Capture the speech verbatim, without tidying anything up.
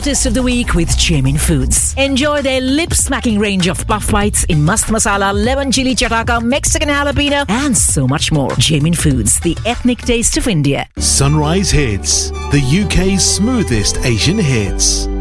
Hottest of the week with Jamin Foods. Enjoy their lip-smacking range of puff bites in mast masala, lemon chili chataka, Mexican jalapeno, and so much more. Jamin Foods, the ethnic taste of India. Sunrise Hits, the U K's smoothest Asian hits.